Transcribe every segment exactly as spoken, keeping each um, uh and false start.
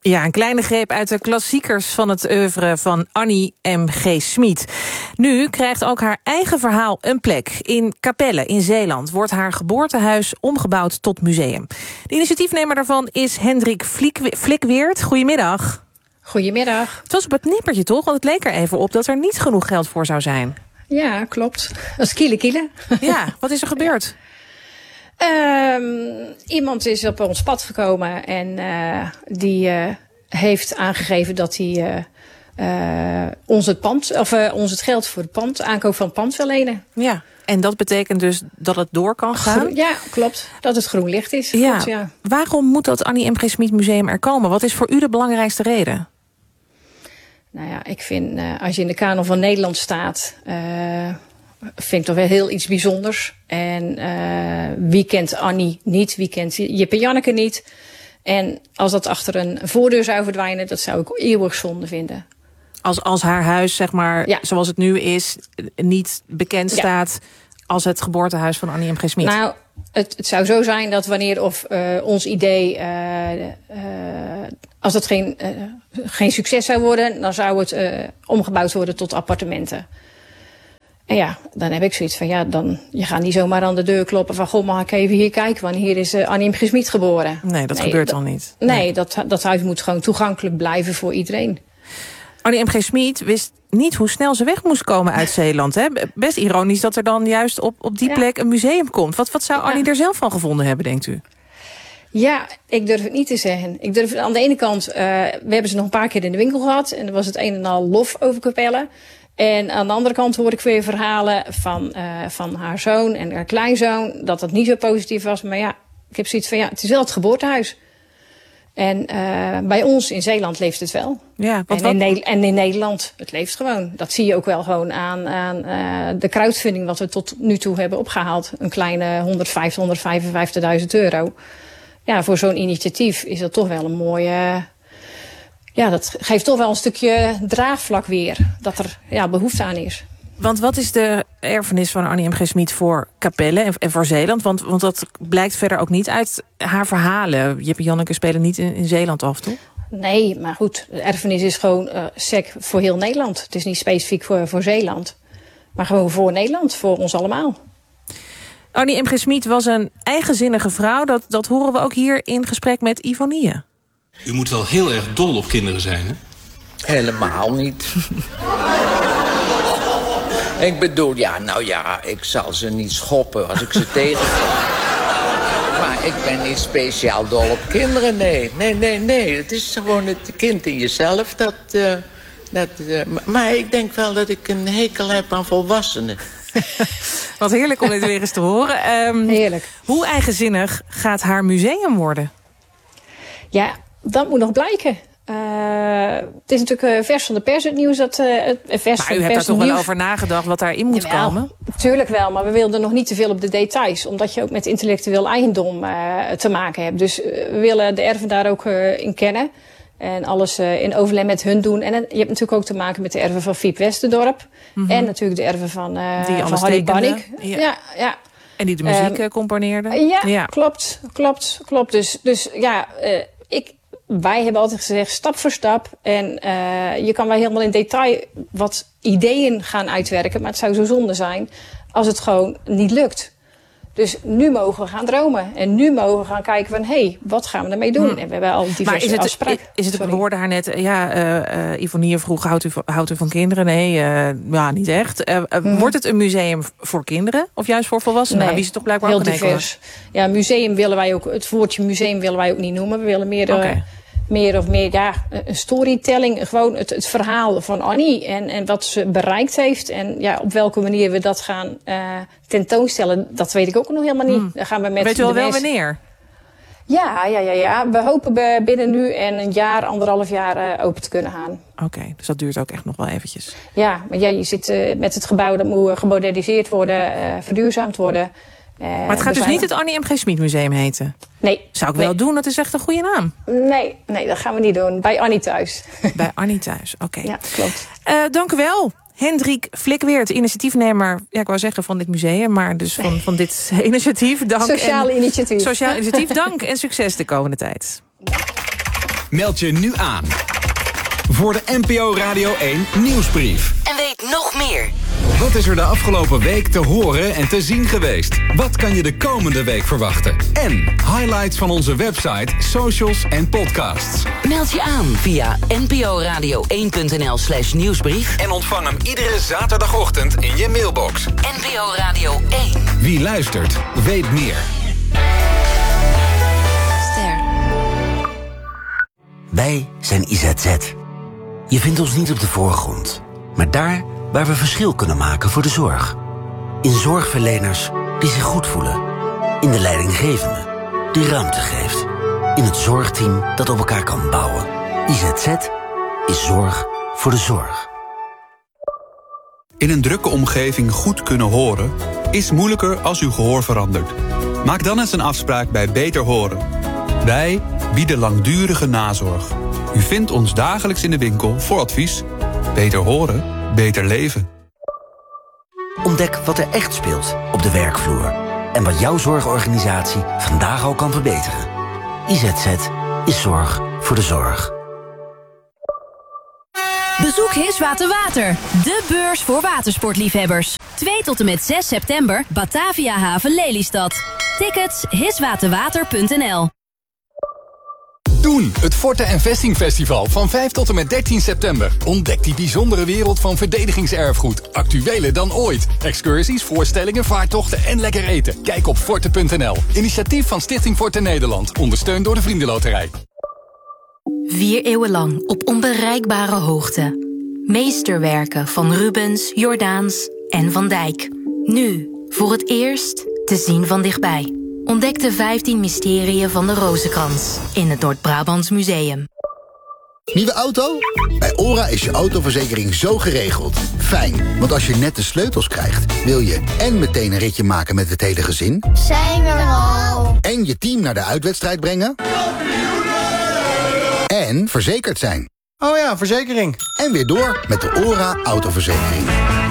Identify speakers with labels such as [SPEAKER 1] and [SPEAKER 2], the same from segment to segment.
[SPEAKER 1] Ja, een kleine greep uit de klassiekers van het oeuvre van Annie M G. Schmid. Nu krijgt ook haar eigen verhaal een plek. In Capelle in Zeeland wordt haar geboortehuis omgebouwd tot museum. De initiatiefnemer daarvan is Hendrik Flikweert. Goedemiddag.
[SPEAKER 2] Goedemiddag.
[SPEAKER 1] Het was op het nippertje toch, want het leek er even op dat er niet genoeg geld voor zou zijn.
[SPEAKER 2] Ja, klopt. Dat is kiele kiele.
[SPEAKER 1] Ja, wat is er gebeurd?
[SPEAKER 2] Um, iemand is op ons pad gekomen en uh, die uh, heeft aangegeven dat hij uh, uh, ons, het pand, of, uh, ons het geld voor het pand, aankoop van het pand wil lenen.
[SPEAKER 1] Ja, en dat betekent dus dat het door kan gaan?
[SPEAKER 2] Gro- ja, klopt. Dat het groen licht is.
[SPEAKER 1] Ja.
[SPEAKER 2] Klopt, ja.
[SPEAKER 1] Waarom moet dat Annie M G. Schmid Museum er komen? Wat is voor u de belangrijkste reden?
[SPEAKER 2] Nou ja, ik vind uh, als je in de kanon van Nederland staat, uh, vind ik toch wel heel iets bijzonders. En uh, wie kent Annie niet? Wie kent Jip en Janneke niet? En als dat achter een voordeur zou verdwijnen, dat zou ik eeuwig zonde vinden.
[SPEAKER 1] Als, als haar huis, zeg maar,
[SPEAKER 2] ja.
[SPEAKER 1] zoals het nu is, niet bekend
[SPEAKER 2] ja.
[SPEAKER 1] staat als het geboortehuis van Annie M G. Schmid.
[SPEAKER 2] Nou, het, het zou zo zijn dat wanneer of uh, ons idee, uh, uh, als dat geen, uh, geen succes zou worden, dan zou het uh, omgebouwd worden tot appartementen. En ja, dan heb ik zoiets van, ja, dan, je gaat niet zomaar aan de deur kloppen van, goh, mag ik even hier kijken, want hier is uh, Annie M G. Schmid geboren.
[SPEAKER 1] Nee, dat nee, gebeurt dan niet.
[SPEAKER 2] Nee, nee dat, dat huis moet gewoon toegankelijk blijven voor iedereen.
[SPEAKER 1] Annie M G. Schmid wist niet hoe snel ze weg moest komen uit Zeeland. Hè? Best ironisch dat er dan juist op, op die ja. plek een museum komt. Wat, wat zou Annie ja. er zelf van gevonden hebben, denkt u?
[SPEAKER 2] Ja, ik durf het niet te zeggen. Ik durf, aan de ene kant, uh, we hebben ze nog een paar keer in de winkel gehad. En er was het een en al lof over Capelle. En aan de andere kant hoor ik weer verhalen van, uh, van haar zoon en haar kleinzoon. Dat dat niet zo positief was. Maar ja, ik heb zoiets van, ja, het is wel het geboortehuis. En uh, bij ons in Zeeland leeft het wel.
[SPEAKER 1] Ja, wat,
[SPEAKER 2] en, in
[SPEAKER 1] wat?
[SPEAKER 2] Ne- en in Nederland, het leeft gewoon. Dat zie je ook wel gewoon aan, aan uh, de crowdfunding wat we tot nu toe hebben opgehaald. Een kleine honderdvijftig, honderdvijfenvijftigduizend euro. Ja, voor zo'n initiatief is dat toch wel een mooie... Ja, dat geeft toch wel een stukje draagvlak weer. Dat er ja, behoefte aan is.
[SPEAKER 1] Want wat is de erfenis van Annie M G. Schmid voor Capelle en, en voor Zeeland? Want, want dat blijkt verder ook niet uit haar verhalen. Jip en Janneke spelen niet in, in Zeeland af, toch?
[SPEAKER 2] Nee, maar goed, de erfenis is gewoon uh, sec voor heel Nederland. Het is niet specifiek voor, voor Zeeland. Maar gewoon voor Nederland, voor ons allemaal.
[SPEAKER 1] Annie M G. Schmid was een eigenzinnige vrouw. Dat, dat horen we ook hier in gesprek met Ivonie.
[SPEAKER 3] U moet wel heel erg dol op kinderen zijn, hè?
[SPEAKER 4] Helemaal niet. Ik bedoel, ja, nou ja, ik zal ze niet schoppen als ik ze tegenkom. Maar ik ben niet speciaal dol op kinderen, nee. Nee, nee, nee. Het is gewoon het kind in jezelf dat... Uh, dat uh, maar ik denk wel dat ik een hekel heb aan volwassenen.
[SPEAKER 1] Wat heerlijk om dit weer eens te horen. Um,
[SPEAKER 2] heerlijk.
[SPEAKER 1] Hoe eigenzinnig gaat haar museum worden?
[SPEAKER 2] Ja, dat moet nog blijken. Uh, het is natuurlijk uh, vers van de pers het nieuws. Dat, uh, het vers
[SPEAKER 1] maar
[SPEAKER 2] van
[SPEAKER 1] u
[SPEAKER 2] de
[SPEAKER 1] hebt
[SPEAKER 2] pers
[SPEAKER 1] daar toch
[SPEAKER 2] nieuws...
[SPEAKER 1] wel over nagedacht wat daarin moet
[SPEAKER 2] Jawel,
[SPEAKER 1] komen?
[SPEAKER 2] Tuurlijk wel, maar we wilden nog niet te veel op de details. Omdat je ook met intellectueel eigendom uh, te maken hebt. Dus uh, we willen de erven daar ook uh, in kennen. En alles uh, in overleg met hun doen. En uh, je hebt natuurlijk ook te maken met de erven van Fiep Westendorp. Mm-hmm. En natuurlijk de erven van, uh, van Harry Bannick.
[SPEAKER 1] Ja.
[SPEAKER 2] Ja, ja.
[SPEAKER 1] En die de muziek
[SPEAKER 2] um,
[SPEAKER 1] componeerde.
[SPEAKER 2] Ja,
[SPEAKER 1] ja,
[SPEAKER 2] klopt, klopt, klopt. Dus, dus ja, uh, ik... Wij hebben altijd gezegd stap voor stap. En uh, je kan wel helemaal in detail wat ideeën gaan uitwerken. Maar het zou zo zonde zijn als het gewoon niet lukt. Dus nu mogen we gaan dromen. En nu mogen we gaan kijken van, hé, hey, wat gaan we ermee doen? Hmm. En we hebben al diverse
[SPEAKER 1] maar is het,
[SPEAKER 2] afspraken.
[SPEAKER 1] Is het, we hoorden haar net, ja, uh, uh, Ivonie vroeg, houdt u, houdt u van kinderen? Nee, uh, ja, niet echt. Uh, uh, hmm. Wordt het een museum voor kinderen? Of juist voor volwassenen?
[SPEAKER 2] Nee,
[SPEAKER 1] wie is het toch blijkbaar
[SPEAKER 2] heel
[SPEAKER 1] ook
[SPEAKER 2] divers. Ja, museum willen wij ook, het woordje museum willen wij ook niet noemen. We willen meer... Okay. Uh, meer of meer, ja, een storytelling. Gewoon het, het verhaal van Annie. En, en wat ze bereikt heeft. En ja, op welke manier we dat gaan uh, tentoonstellen. Dat weet ik ook nog helemaal niet.
[SPEAKER 1] Hmm.
[SPEAKER 2] Dan gaan we met
[SPEAKER 1] weet u al
[SPEAKER 2] de
[SPEAKER 1] wel
[SPEAKER 2] mensen...
[SPEAKER 1] wanneer?
[SPEAKER 2] Ja, ja, ja, ja. We hopen binnen nu en een jaar, anderhalf jaar uh, open te kunnen gaan.
[SPEAKER 1] Oké, okay, dus dat duurt ook echt nog wel eventjes.
[SPEAKER 2] Ja, maar ja, je zit uh, met het gebouw, dat moet gemoderniseerd worden, uh, verduurzaamd worden. Uh,
[SPEAKER 1] maar het gaat dus niet het Annie M G. Schmid Museum heten?
[SPEAKER 2] Nee.
[SPEAKER 1] Zou ik
[SPEAKER 2] nee.
[SPEAKER 1] wel doen, dat is echt een goede naam.
[SPEAKER 2] Nee, nee, dat gaan we niet doen. Bij Annie thuis.
[SPEAKER 1] Bij Annie thuis, oké. Okay.
[SPEAKER 2] Ja, klopt.
[SPEAKER 1] Uh, dank u wel. Hendrik Flikweert, initiatiefnemer, ja, ik wou zeggen van dit museum, maar dus van, van dit initiatief. Dank
[SPEAKER 2] Sociaal
[SPEAKER 1] en,
[SPEAKER 2] initiatief.
[SPEAKER 1] Sociaal initiatief, dank en succes de komende tijd.
[SPEAKER 5] Meld je nu aan voor de N P O Radio één Nieuwsbrief.
[SPEAKER 6] En weet nog meer.
[SPEAKER 5] Wat is er de afgelopen week te horen en te zien geweest? Wat kan je de komende week verwachten? En highlights van onze website, socials en podcasts.
[SPEAKER 6] Meld je aan via n p o radio één punt n l slash nieuwsbrief.
[SPEAKER 5] En ontvang hem iedere zaterdagochtend in je mailbox.
[SPEAKER 6] N P O Radio één.
[SPEAKER 5] Wie luistert, weet meer.
[SPEAKER 6] Ster.
[SPEAKER 7] Wij zijn I Z Z. Je vindt ons niet op de voorgrond, maar daar waar we verschil kunnen maken voor de zorg. In zorgverleners die zich goed voelen. In de leidinggevende die ruimte geeft. In het zorgteam dat op elkaar kan bouwen. I Z Z is zorg voor de zorg.
[SPEAKER 8] In een drukke omgeving goed kunnen horen is moeilijker als uw gehoor verandert. Maak dan eens een afspraak bij Beter Horen. Wij bieden langdurige nazorg. U vindt ons dagelijks in de winkel voor advies. Beter horen, beter leven.
[SPEAKER 7] Ontdek wat er echt speelt op de werkvloer. En wat jouw zorgorganisatie vandaag al kan verbeteren. I Z Z is zorg voor de zorg.
[SPEAKER 9] Bezoek Hiswater Water, de beurs voor watersportliefhebbers. twee tot en met zes september, Batavia Haven Lelystad. Tickets hiswaterwater punt n l.
[SPEAKER 5] Doen, het Forte en Vesting Festival van vijf tot en met dertien september. Ontdek die bijzondere wereld van verdedigingserfgoed. Actueler dan ooit. Excursies, voorstellingen, vaartochten en lekker eten. Kijk op forte punt n l. Initiatief van Stichting Forte Nederland. Ondersteund door de Vriendenloterij.
[SPEAKER 10] Vier eeuwen lang op onbereikbare hoogte. Meesterwerken van Rubens, Jordaens en Van Dijk. Nu, voor het eerst, te zien van dichtbij. Ontdek de vijftien mysterieën van de Rozenkrans in het Noord-Brabants Museum.
[SPEAKER 11] Nieuwe auto? Bij OHRA is je autoverzekering zo geregeld. Fijn, want als je net de sleutels krijgt, wil je en meteen een ritje maken met het hele gezin.
[SPEAKER 12] Zijn we er al?
[SPEAKER 11] En je team naar de uitwedstrijd brengen. En verzekerd zijn.
[SPEAKER 13] Oh ja, verzekering.
[SPEAKER 11] En weer door met de OHRA autoverzekering.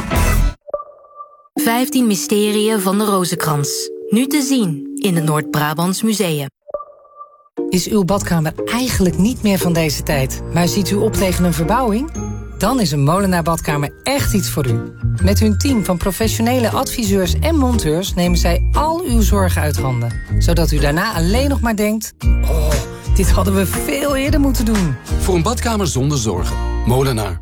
[SPEAKER 10] vijftien mysterieën van de Rozenkrans. Nu te zien in het Noord-Brabants Museum.
[SPEAKER 14] Is uw badkamer eigenlijk niet meer van deze tijd, maar ziet u op tegen een verbouwing? Dan is een Molenaar badkamer echt iets voor u. Met hun team van professionele adviseurs en monteurs nemen zij al uw zorgen uit handen. Zodat u daarna alleen nog maar denkt: oh, dit hadden we veel eerder moeten doen.
[SPEAKER 5] Voor een badkamer zonder zorgen. Molenaar.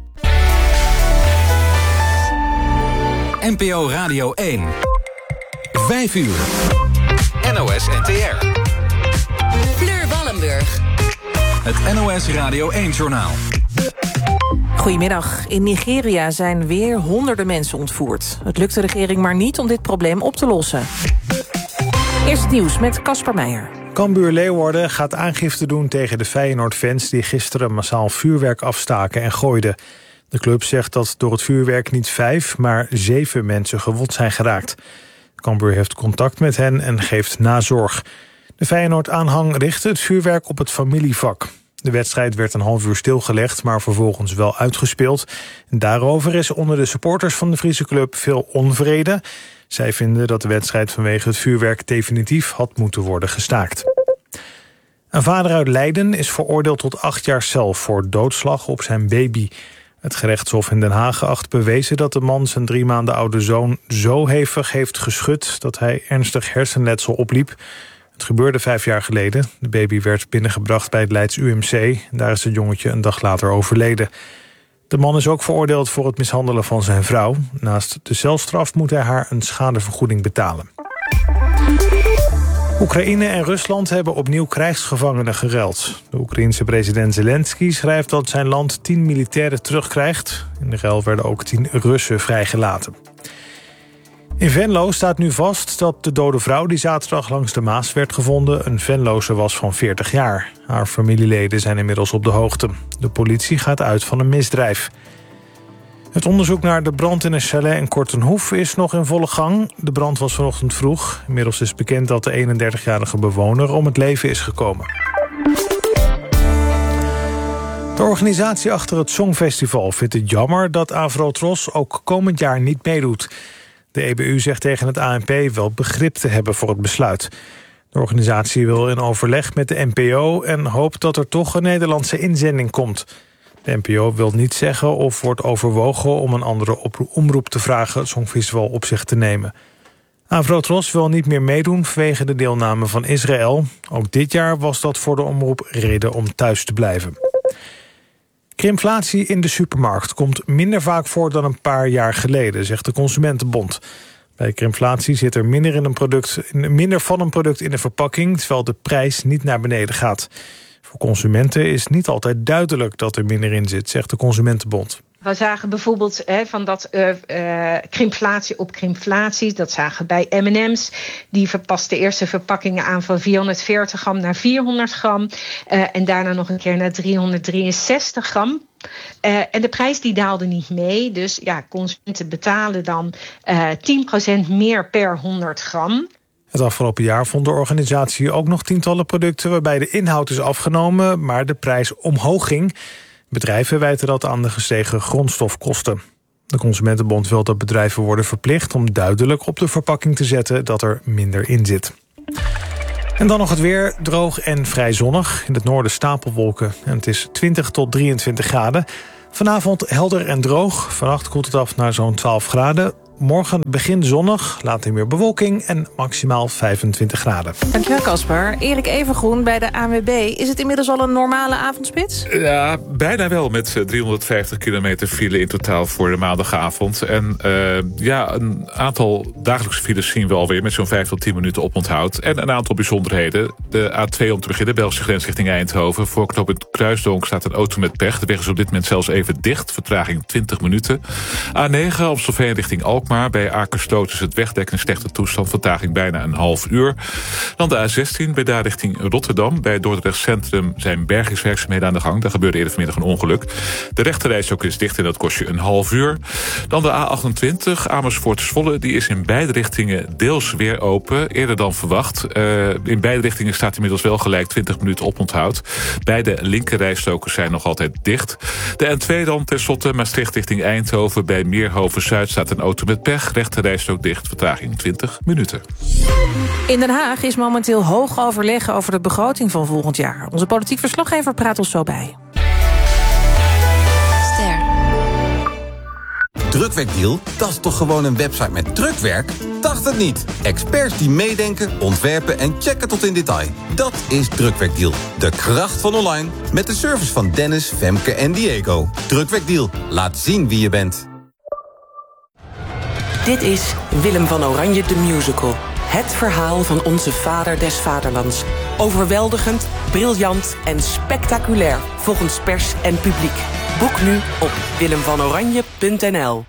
[SPEAKER 5] N P O Radio één. Vijf uur. N O S N T R.
[SPEAKER 6] Fleur Wallenburg.
[SPEAKER 5] Het N O S Radio één-journaal.
[SPEAKER 1] Goedemiddag. In Nigeria zijn weer honderden mensen ontvoerd. Het lukt de regering maar niet om dit probleem op te lossen. Eerst het nieuws met Casper Meijer.
[SPEAKER 15] Cambuur Leeuwarden gaat aangifte doen tegen de Feyenoord-fans die gisteren massaal vuurwerk afstaken en gooiden. De club zegt dat door het vuurwerk niet vijf, maar zeven mensen gewond zijn geraakt. Cambuur heeft contact met hen en geeft nazorg. De Feyenoord-aanhang richtte het vuurwerk op het familievak. De wedstrijd werd een half uur stilgelegd, maar vervolgens wel uitgespeeld. En daarover is onder de supporters van de Friese club veel onvrede. Zij vinden dat de wedstrijd vanwege het vuurwerk definitief had moeten worden gestaakt. Een vader uit Leiden is veroordeeld tot acht jaar cel voor doodslag op zijn baby. Het gerechtshof in Den Haag acht bewezen dat de man zijn drie maanden oude zoon zo hevig heeft geschud dat hij ernstig hersenletsel opliep. Het gebeurde vijf jaar geleden. De baby werd binnengebracht bij het Leids U M C. Daar is het jongetje een dag later overleden. De man is ook veroordeeld voor het mishandelen van zijn vrouw. Naast de celstraf moet hij haar een schadevergoeding betalen. Oekraïne en Rusland hebben opnieuw krijgsgevangenen geruild. De Oekraïense president Zelensky schrijft dat zijn land tien militairen terugkrijgt. In de ruil werden ook tien Russen vrijgelaten. In Venlo staat nu vast dat de dode vrouw die zaterdag langs de Maas werd gevonden een Venlose was van veertig jaar. Haar familieleden zijn inmiddels op de hoogte. De politie gaat uit van een misdrijf. Het onderzoek naar de brand in een chalet in Kortenhoef is nog in volle gang. De brand was vanochtend vroeg. Inmiddels is bekend dat de eenendertigjarige bewoner om het leven is gekomen. De organisatie achter het Songfestival vindt het jammer dat Afro-Tros ook komend jaar niet meedoet. De E B U zegt tegen het A N P wel begrip te hebben voor het besluit. De organisatie wil in overleg met de N P O en hoopt dat er toch een Nederlandse inzending komt. De N P O wil niet zeggen of wordt overwogen om een andere omroep te vragen het Songfestival op zich te nemen. Avrotros wil niet meer meedoen vanwege de deelname van Israël. Ook dit jaar was dat voor de omroep reden om thuis te blijven. Krimflatie in de supermarkt komt minder vaak voor dan een paar jaar geleden, zegt de Consumentenbond. Bij krimflatie zit er minder, in een product, minder van een product in de verpakking, terwijl de prijs niet naar beneden gaat. Voor consumenten is niet altijd duidelijk dat er minder in zit, zegt de Consumentenbond.
[SPEAKER 13] We zagen bijvoorbeeld he, van dat uh, uh, krimflatie op krimflatie. Dat zagen bij M en M's. Die verpaste eerste verpakkingen aan van vierhonderdveertig gram naar vierhonderd gram. Uh, en daarna nog een keer naar driehonderddrieënzestig gram. Uh, en de prijs die daalde niet mee. Dus ja, consumenten betalen dan uh, tien procent meer per honderd gram.
[SPEAKER 15] Het afgelopen jaar vond de organisatie ook nog tientallen producten waarbij de inhoud is afgenomen, maar de prijs omhoog ging. Bedrijven wijten dat aan de gestegen grondstofkosten. De Consumentenbond wil dat bedrijven worden verplicht om duidelijk op de verpakking te zetten dat er minder in zit. En dan nog het weer, droog en vrij zonnig. In het noorden stapelwolken en het is twintig tot drieëntwintig graden. Vanavond helder en droog. Vannacht koelt het af naar zo'n twaalf graden. Morgen begin zonnig, later meer bewolking en maximaal vijfentwintig graden.
[SPEAKER 1] Dankjewel, Casper. Erik Evengroen bij de A N W B. Is het inmiddels al een normale avondspits?
[SPEAKER 16] Ja, bijna wel, met driehonderdvijftig kilometer file in totaal voor de maandagavond. En uh, ja, een aantal dagelijkse files zien we alweer met zo'n vijf tot tien minuten oponthoud. En een aantal bijzonderheden. De A twee om te beginnen, Belgische grens richting Eindhoven. Voor knooppunt Kruisdonk staat een auto met pech. De weg is op dit moment zelfs even dicht. Vertraging twintig minuten. A negen Amstelveen richting Alkmaar. Bij Akersloot is het wegdek in slechte toestand. Vertraging bijna een half uur. Dan de A zestien bij daar richting Rotterdam. Bij Dordrecht Centrum zijn bergingswerkzaamheden aan de gang. Daar gebeurde eerder vanmiddag een ongeluk. De rechterrijstrook is dicht en dat kost je een half uur. Dan de A achtentwintig Amersfoort-Zwolle. Die is in beide richtingen deels weer open. Eerder dan verwacht. Uh, in beide richtingen staat inmiddels wel gelijk twintig minuten oponthoud. Beide linkerrijstroken zijn nog altijd dicht. De N twee dan tenslotte Maastricht richting Eindhoven. Bij Meerhoven-Zuid staat een auto met pech. Rechterrijstrook dicht. Vertraging twintig minuten.
[SPEAKER 1] In Den Haag is momenteel hoog overleg over de begroting van volgend jaar. Onze politiek verslaggever praat ons zo bij.
[SPEAKER 17] Ster. Drukwerkdeal? Dat is toch gewoon een website met drukwerk? Dacht het niet. Experts die meedenken, ontwerpen en checken tot in detail. Dat is Drukwerkdeal. De kracht van online. Met de service van Dennis, Femke en Diego. Drukwerkdeal. Laat zien wie je bent.
[SPEAKER 6] Dit is Willem van Oranje de Musical. Het verhaal van onze vader des vaderlands. Overweldigend, briljant en spectaculair volgens pers en publiek. Boek nu op willem van oranje punt n l.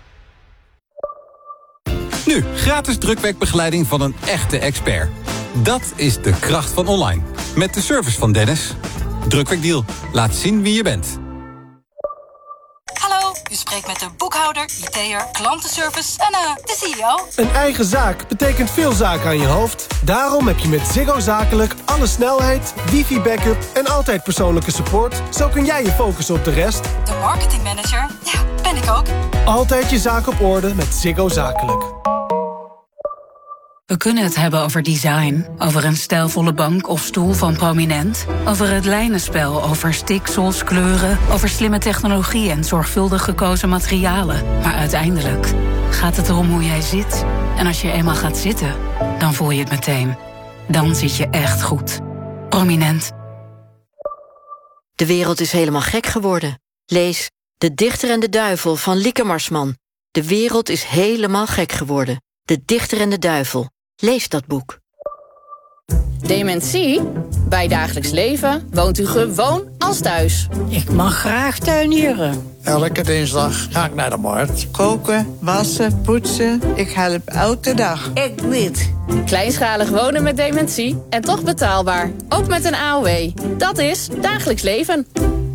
[SPEAKER 17] Nu, gratis drukwerkbegeleiding van een echte expert. Dat is de kracht van online. Met de service van Dennis. Drukwerkdeal. Laat zien wie je bent.
[SPEAKER 18] Hallo, u spreekt met de boekhouder, I T'er, klantenservice en uh, de C E O.
[SPEAKER 19] Een eigen zaak betekent veel zaken aan je hoofd. Daarom heb je met Ziggo Zakelijk alle snelheid, wifi-backup en altijd persoonlijke support. Zo kun jij je focussen op de rest.
[SPEAKER 18] De marketingmanager, ja, ben ik ook.
[SPEAKER 19] Altijd je zaak op orde met Ziggo Zakelijk.
[SPEAKER 20] We kunnen het hebben over design, over een stijlvolle bank of stoel van Prominent, over het lijnenspel, over stiksels, kleuren, over slimme technologie en zorgvuldig gekozen materialen. Maar uiteindelijk gaat het erom hoe jij zit. En als je eenmaal gaat zitten, dan voel je het meteen. Dan zit je echt goed. Prominent.
[SPEAKER 21] De wereld is helemaal gek geworden. Lees De Dichter en de Duivel van Lieke Marsman. De wereld is helemaal gek geworden. De Dichter en de Duivel. Lees dat boek.
[SPEAKER 22] Dementie? Bij dagelijks leven woont u gewoon als thuis.
[SPEAKER 23] Ik mag graag tuinieren.
[SPEAKER 24] Elke dinsdag ga ik naar de markt. Koken, wassen, poetsen. Ik help elke dag.
[SPEAKER 23] Ik niet.
[SPEAKER 22] Kleinschalig wonen met dementie en toch betaalbaar. Ook met een A O W. Dat is dagelijks leven.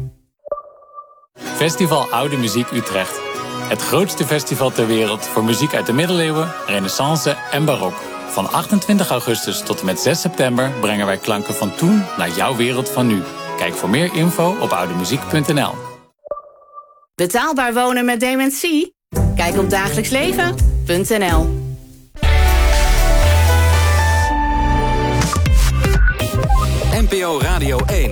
[SPEAKER 25] Festival Oude Muziek Utrecht. Het grootste festival ter wereld voor muziek uit de middeleeuwen, renaissance en barok. Van achtentwintig augustus tot en met zes september brengen wij klanken van toen naar jouw wereld van nu. Kijk voor meer info op oudemuziek punt n l.
[SPEAKER 22] Betaalbaar wonen met dementie? Kijk op dagelijksleven punt n l.
[SPEAKER 5] N P O Radio één.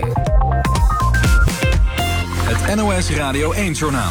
[SPEAKER 5] Het N O S Radio één-journaal.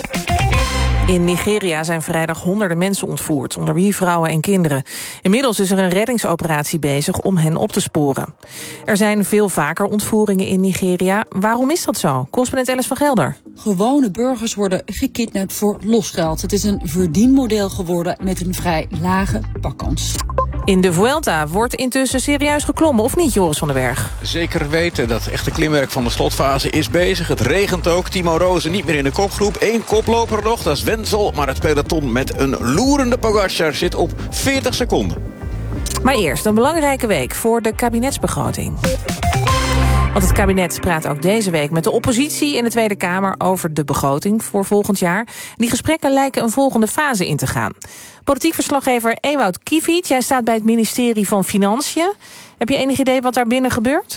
[SPEAKER 1] In Nigeria zijn vrijdag honderden mensen ontvoerd, onder wie vrouwen en kinderen. Inmiddels is er een reddingsoperatie bezig om hen op te sporen. Er zijn veel vaker ontvoeringen in Nigeria. Waarom is dat zo? Correspondent Alice van Gelder.
[SPEAKER 2] Gewone burgers worden gekidnapt voor losgeld. Het is een verdienmodel geworden met een vrij lage pakkans.
[SPEAKER 1] In de Vuelta wordt intussen serieus geklommen, of niet, Joris van den Berg?
[SPEAKER 3] Zeker weten, dat echte klimwerk van de slotfase is bezig. Het regent ook. Timo Rozen niet meer in de kopgroep. Eén koploper nog, dat is Wenzel. Maar het peloton met een loerende Pogacar zit op veertig seconden.
[SPEAKER 1] Maar eerst een belangrijke week voor de kabinetsbegroting. Want het kabinet praat ook deze week met de oppositie in de Tweede Kamer over de begroting voor volgend jaar. Die gesprekken lijken een volgende fase in te gaan. Politiek verslaggever Ewout Kiefiet, jij staat bij het ministerie van Financiën. Heb je enig idee wat daar binnen gebeurt?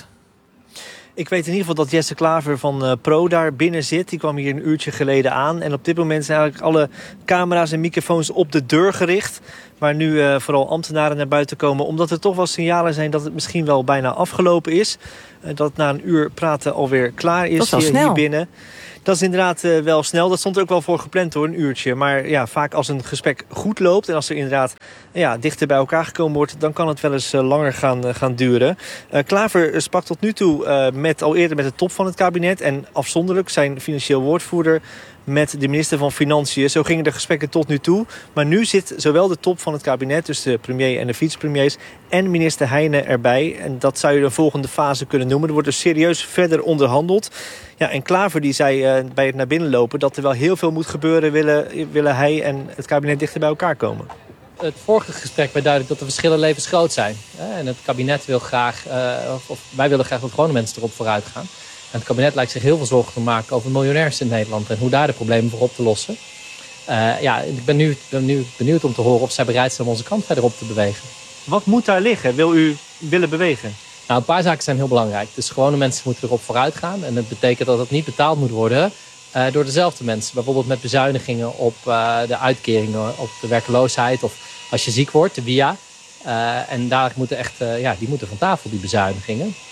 [SPEAKER 4] Ik weet in ieder geval dat Jesse Klaver van uh, Pro daar binnen zit. Die kwam hier een uurtje geleden aan. En op dit moment zijn eigenlijk alle camera's en microfoons op de deur gericht. Waar nu uh, vooral ambtenaren naar buiten komen. Omdat er toch wel signalen zijn dat het misschien wel bijna afgelopen is. Uh, dat het na een uur praten alweer klaar is,
[SPEAKER 1] is
[SPEAKER 4] hier, hier binnen. Dat is inderdaad uh, wel snel. Dat stond er ook wel voor gepland hoor, een uurtje. Maar ja, vaak als een gesprek goed loopt en als er inderdaad ja, dichter bij elkaar gekomen wordt, dan kan het wel eens uh, langer gaan, uh, gaan duren. Uh, Klaver sprak tot nu toe uh, met, al eerder met de top van het kabinet en afzonderlijk zijn financieel woordvoerder met de minister van Financiën. Zo gingen de gesprekken tot nu toe. Maar nu zit zowel de top van het kabinet, dus de premier en de vicepremiers, en minister Heijnen erbij. En dat zou je de volgende fase kunnen noemen. Er wordt dus serieus verder onderhandeld. Ja, en Klaver die zei uh, bij het naar binnen lopen dat er wel heel veel moet gebeuren, willen, willen hij en het kabinet dichter bij elkaar komen.
[SPEAKER 7] Het vorige gesprek werd duidelijk dat de verschillen levensgroot zijn. En het kabinet wil graag, uh, of wij willen graag dat gewone mensen erop vooruit gaan. En het kabinet lijkt zich heel veel zorgen te maken over miljonairs in Nederland en hoe daar de problemen voor op te lossen. Uh, ja, ik ben nu, ben nu benieuwd om te horen of zij bereid zijn om onze kant verder op te bewegen.
[SPEAKER 4] Wat moet daar liggen? Wil u willen bewegen?
[SPEAKER 7] Nou, een paar zaken zijn heel belangrijk. Dus gewone mensen moeten erop vooruit gaan. En dat betekent dat het niet betaald moet worden uh, door dezelfde mensen. Bijvoorbeeld met bezuinigingen op uh, de uitkeringen, op de werkloosheid of als je ziek wordt, de W I A. Uh, en daar moeten echt, uh, ja, die moeten van tafel, die bezuinigingen.